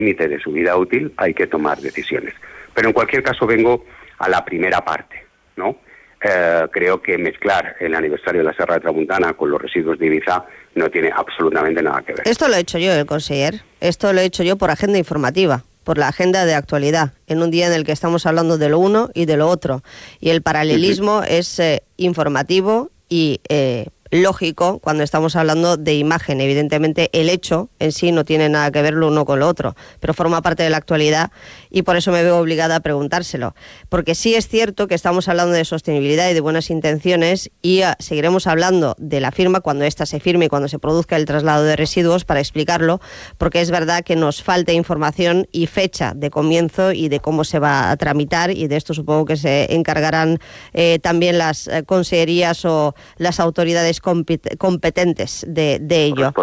límite de su vida útil hay que tomar decisiones. Pero en cualquier caso vengo a la primera parte, ¿no? Creo que mezclar el aniversario de la Serra de Tramuntana con los residuos de Ibiza no tiene absolutamente nada que ver. Esto lo he hecho yo, conseller. Esto lo he hecho yo por agenda informativa, por la agenda de actualidad, en un día en el que estamos hablando de lo uno y de lo otro. Y el paralelismo es informativo y lógico cuando estamos hablando de imagen. Evidentemente el hecho en sí no tiene nada que ver lo uno con lo otro, pero forma parte de la actualidad y por eso me veo obligada a preguntárselo. Porque sí es cierto que estamos hablando de sostenibilidad y de buenas intenciones y seguiremos hablando de la firma cuando ésta se firme y cuando se produzca el traslado de residuos para explicarlo, porque es verdad que nos falta información y fecha de comienzo y de cómo se va a tramitar, y de esto supongo que se encargarán también las consellerías o las autoridades competentes de ello.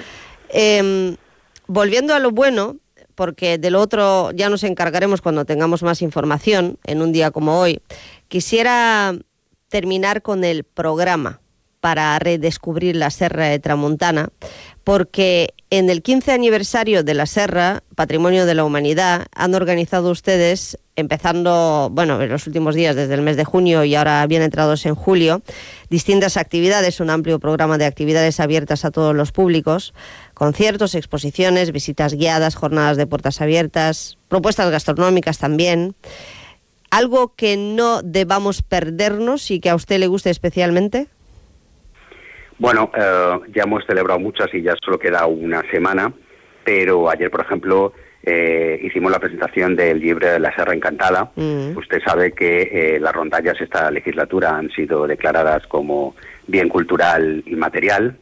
Volviendo a lo bueno, porque de lo otro ya nos encargaremos cuando tengamos más información en un día como hoy, quisiera terminar con el programa para redescubrir la Serra de Tramuntana, porque en el 15 aniversario de la Serra, Patrimonio de la Humanidad, han organizado ustedes, empezando, en los últimos días, desde el mes de junio y ahora bien entrados en julio, distintas actividades, un amplio programa de actividades abiertas a todos los públicos, conciertos, exposiciones, visitas guiadas, jornadas de puertas abiertas, propuestas gastronómicas también. ¿Algo que no debamos perdernos y que a usted le guste especialmente? Bueno, ya hemos celebrado muchas y ya solo queda una semana, pero ayer, por ejemplo, hicimos la presentación del libro de La Serra Encantada. Usted sabe que las rondallas esta legislatura han sido declaradas como bien cultural inmaterial,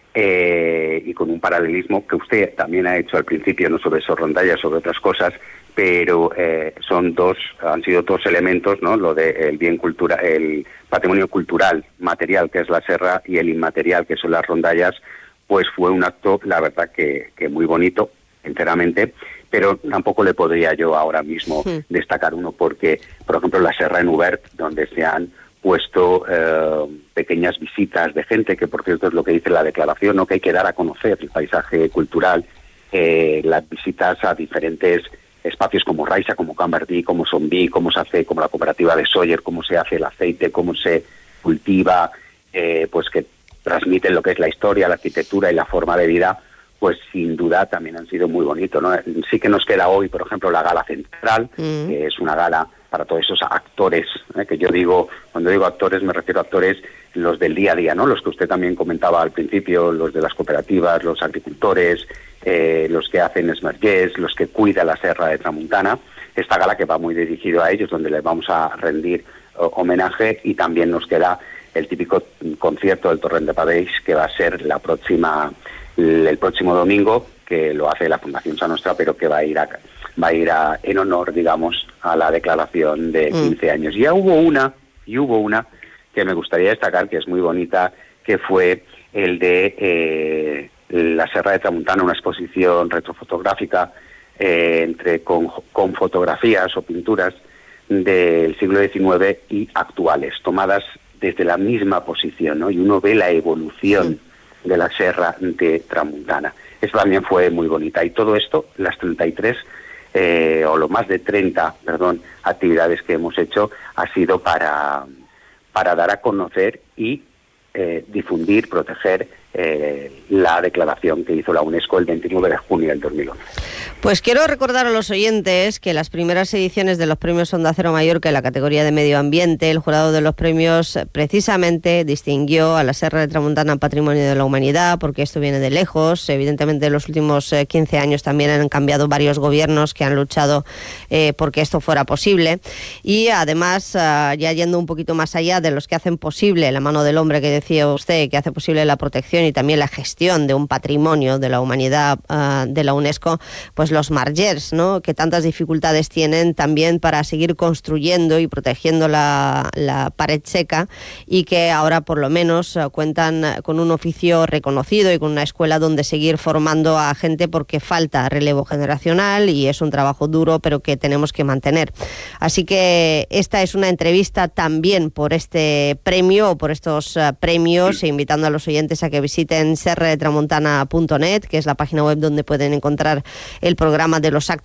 y con un paralelismo que usted también ha hecho al principio, no sobre esas rondallas, sobre otras cosas, pero han sido dos elementos, ¿no? Lo del bien cultural, el patrimonio cultural material, que es la serra, y el inmaterial, que son las rondallas. Pues fue un acto, la verdad, que muy bonito, enteramente, pero tampoco le podría yo ahora mismo destacar uno, porque, por ejemplo, la Serra en Ubert, donde se han puesto pequeñas visitas de gente, que por cierto es lo que dice la declaración, ¿no? Que hay que dar a conocer el paisaje cultural, las visitas a diferentes espacios como Raisa, como Cambertí, como Zombie, cómo se hace, como la cooperativa de Sóller, cómo se hace el aceite, cómo se cultiva, pues que transmiten lo que es la historia, la arquitectura y la forma de vida, pues sin duda también han sido muy bonitos, ¿no? Sí que nos queda hoy, por ejemplo, la gala central, que es una gala para todos esos actores, que yo digo, cuando digo actores me refiero a actores los del día a día, ¿no? Los que usted también comentaba al principio, los de las cooperativas, los agricultores, los que hacen esmergés, los que cuidan la Serra de Tramuntana. Esta gala que va muy dirigido a ellos, donde les vamos a rendir homenaje, y también nos queda el típico concierto del Torrent de Paveix, que va a ser el próximo domingo, que lo hace la Fundación Sa Nostra, pero que va a ir en honor, digamos, a la declaración de 15 años. Y hubo una que me gustaría destacar, que es muy bonita, que fue el de la Serra de Tramuntana, una exposición retrofotográfica con fotografías o pinturas del siglo XIX y actuales, tomadas desde la misma posición, ¿no? Y uno ve la evolución de la Serra de Tramuntana. Eso también fue muy bonita. Y todo esto, las 33, o lo más de 30, actividades que hemos hecho, ha sido para dar a conocer y difundir, proteger la declaración que hizo la UNESCO el 29 de junio del 2011. Pues quiero recordar a los oyentes que las primeras ediciones de los premios Onda Cero Mallorca en la categoría de medio ambiente, el jurado de los premios precisamente distinguió a la Serra de Tramuntana Patrimonio de la Humanidad, porque esto viene de lejos. Evidentemente en los últimos 15 años también han cambiado varios gobiernos que han luchado porque esto fuera posible, y además ya yendo un poquito más allá de los que hacen posible la mano del hombre que decía usted, que hace posible la protección y también la gestión de un patrimonio de la humanidad de la UNESCO, pues los margers, ¿no? Que tantas dificultades tienen también para seguir construyendo y protegiendo la pared seca, y que ahora por lo menos cuentan con un oficio reconocido y con una escuela donde seguir formando a gente, porque falta relevo generacional y es un trabajo duro, pero que tenemos que mantener. Así que esta es una entrevista también por este premio o por estos premios, e invitando a los oyentes a que visiten visiten serradetramuntana.net, que es la página web donde pueden encontrar el programa de los actos